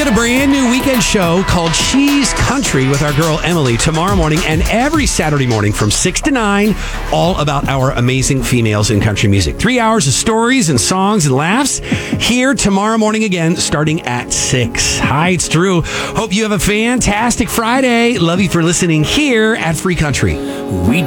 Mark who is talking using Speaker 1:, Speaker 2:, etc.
Speaker 1: got a brand new weekend show called She's Country with our girl Emily tomorrow morning and every Saturday morning from 6 to 9, all about our amazing females in country music. 3 hours of stories and songs and laughs here tomorrow morning again, starting at 6. Hi, it's Drew. Hope you have a fantastic Friday. Love you for listening here at Free Country.